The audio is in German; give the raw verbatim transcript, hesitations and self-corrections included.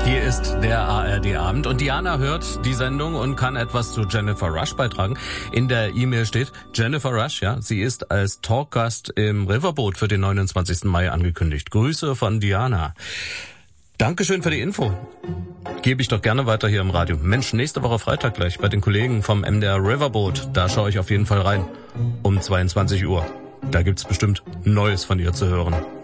Hier ist der A R D-Abend und Diana hört die Sendung und kann etwas zu Jennifer Rush beitragen. In der E-Mail steht, Jennifer Rush, ja, sie ist als Talkgast im Riverboat für den neunundzwanzigsten Mai angekündigt. Grüße von Diana. Dankeschön für die Info. Gebe ich doch gerne weiter hier im Radio. Mensch, nächste Woche Freitag gleich bei den Kollegen vom M D R Riverboat. Da schaue ich auf jeden Fall rein. Um zweiundzwanzig Uhr. Da gibt's bestimmt Neues von ihr zu hören.